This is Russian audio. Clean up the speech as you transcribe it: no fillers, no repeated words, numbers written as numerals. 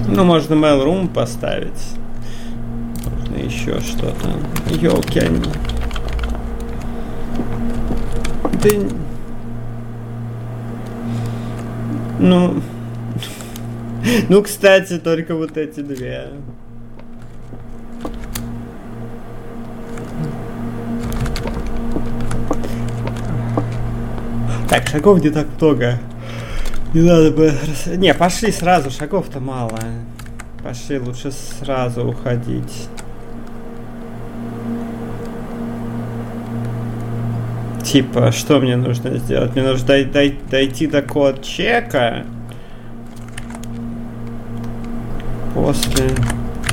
Ну, можно mail.ru поставить. Можно еще что-то. Ёлки они. Да... Ну... Ну, кстати, только вот эти две. Так, шагов не так много. Не надо бы... Не, пошли сразу, шагов-то мало. Пошли, лучше сразу уходить. Типа, что мне нужно сделать? Мне нужно дойти до код чека. После...